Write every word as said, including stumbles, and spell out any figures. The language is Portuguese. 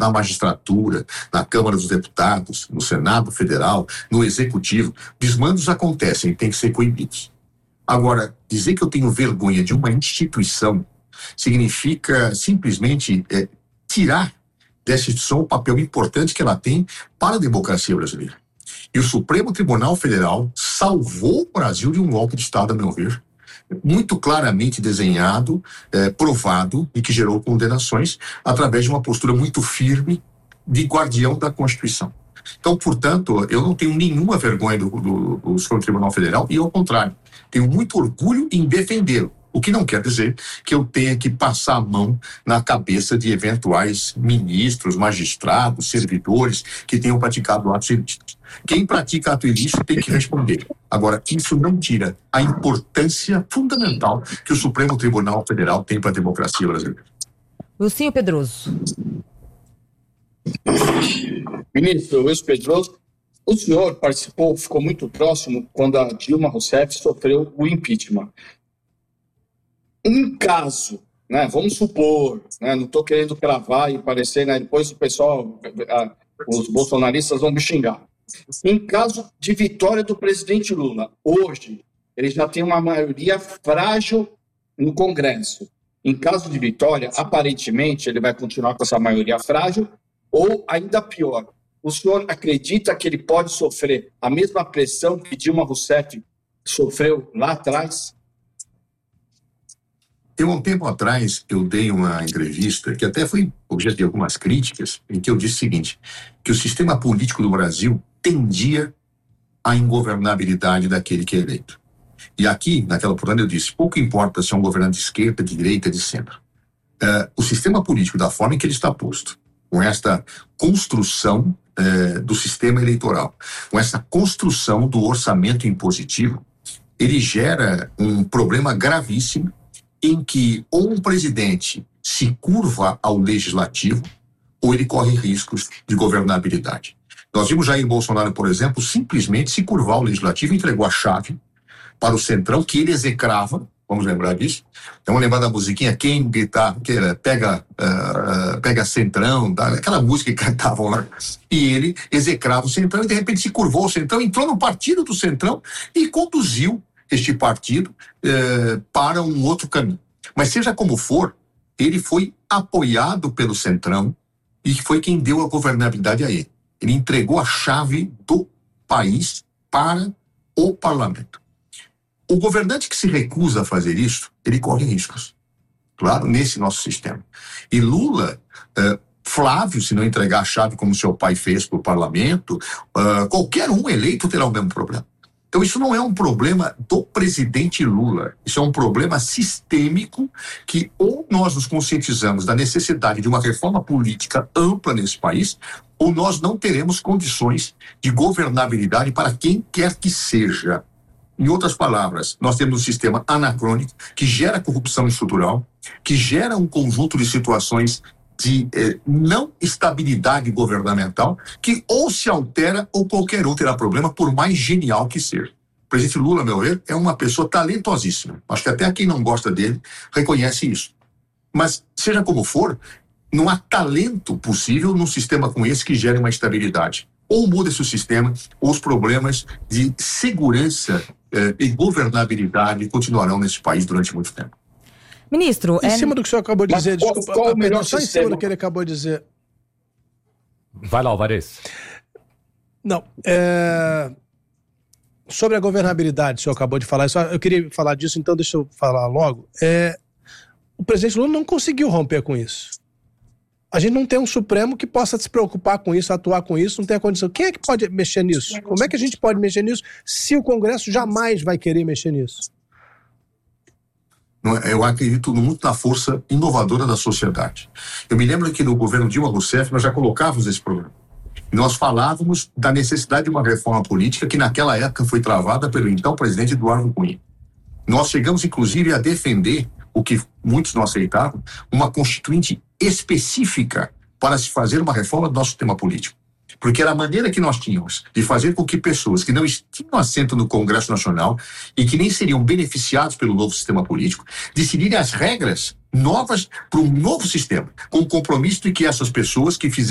na magistratura, na Câmara dos Deputados, no Senado Federal, no Executivo. Desmandos acontecem e têm que ser coibidos. Agora, dizer que eu tenho vergonha de uma instituição significa simplesmente é, tirar dessa instituição o papel importante que ela tem para a democracia brasileira. E o Supremo Tribunal Federal salvou o Brasil de um golpe de Estado, a meu ver, muito claramente desenhado, eh, provado e que gerou condenações através de uma postura muito firme de guardião da Constituição. Então, portanto, eu não tenho nenhuma vergonha do, do, do Supremo Tribunal Federal e, ao contrário, tenho muito orgulho em defendê-lo. O que não quer dizer que eu tenha que passar a mão na cabeça de eventuais ministros, magistrados, servidores que tenham praticado atos ilícitos. Quem pratica ato ilícito tem que responder. Agora, isso não tira a importância fundamental que o Supremo Tribunal Federal tem para a democracia brasileira. Lucinho Pedroso. Ministro Luiz Pedroso, o senhor participou, ficou muito próximo quando a Dilma Rousseff sofreu o impeachment. Um caso, né, vamos supor, né, não estou querendo cravar e parecer, né, depois o pessoal, a, os bolsonaristas vão me xingar. Em caso de vitória do presidente Lula, hoje, ele já tem uma maioria frágil no Congresso. Em caso de vitória, aparentemente, ele vai continuar com essa maioria frágil, ou ainda pior, o senhor acredita que ele pode sofrer a mesma pressão que Dilma Rousseff sofreu lá atrás? Eu, um tempo atrás, eu dei uma entrevista que até foi objeto de algumas críticas, em que eu disse o seguinte, que o sistema político do Brasil tendia à ingovernabilidade daquele que é eleito. E aqui, naquela oportunidade, eu disse, pouco importa se é um governante de esquerda, de direita, de centro. Uh, o sistema político, da forma em que ele está posto, com esta construção uh, do sistema eleitoral, com essa construção do orçamento impositivo, ele gera um problema gravíssimo em que ou um presidente se curva ao legislativo ou ele corre riscos de governabilidade. Nós vimos Jair Bolsonaro, por exemplo, simplesmente se curvar ao legislativo e entregou a chave para o Centrão, que ele execrava, vamos lembrar disso. Vamos lembrar da musiquinha, quem gritar, que era, pega, uh, pega Centrão, aquela música que cantavam lá, e ele execrava o Centrão e de repente se curvou ao Centrão, entrou no partido do Centrão e conduziu este partido eh, para um outro caminho. Mas seja como for, ele foi apoiado pelo Centrão e foi quem deu a governabilidade a ele. Ele entregou a chave do país para o parlamento. O governante que se recusa a fazer isso, ele corre riscos. Claro, nesse nosso sistema. E Lula, eh, Flávio, se não entregar a chave como seu pai fez para o parlamento, eh, qualquer um eleito terá o mesmo problema. Então isso não é um problema do presidente Lula, isso é um problema sistêmico que ou nós nos conscientizamos da necessidade de uma reforma política ampla nesse país, ou nós não teremos condições de governabilidade para quem quer que seja. Em outras palavras, nós temos um sistema anacrônico que gera corrupção estrutural, que gera um conjunto de situações de eh, não estabilidade governamental, que ou se altera ou qualquer um terá problema, por mais genial que seja. O presidente Lula, meu ver, é uma pessoa talentosíssima. Acho que até quem não gosta dele reconhece isso. Mas, seja como for, não há talento possível num sistema como esse que gere uma estabilidade. Ou muda-se o sistema, ou os problemas de segurança eh, e governabilidade continuarão nesse país durante muito tempo. Ministro, em é... cima do que o senhor acabou de dizer, qual, desculpa, qual o melhor só sistema? Em cima do que ele acabou de dizer. Vai lá, Alvarez. Não, é... sobre a governabilidade, o senhor acabou de falar, eu queria falar disso, então deixa eu falar logo. É... O presidente Lula não conseguiu romper com isso. A gente não tem um Supremo que possa se preocupar com isso, atuar com isso, não tem a condição. Quem é que pode mexer nisso? Como é que a gente pode mexer nisso se o Congresso jamais vai querer mexer nisso? Eu acredito muito na força inovadora da sociedade. Eu me lembro que no governo Dilma Rousseff nós já colocávamos esse problema. Nós falávamos da necessidade de uma reforma política que naquela época foi travada pelo então presidente Eduardo Cunha. Nós chegamos inclusive a defender o que muitos não aceitavam, uma constituinte específica para se fazer uma reforma do nosso sistema político. Porque era a maneira que nós tínhamos de fazer com que pessoas que não tinham assento no Congresso Nacional e que nem seriam beneficiados pelo novo sistema político, decidirem as regras novas para um novo sistema, com o compromisso de que essas pessoas que fizeram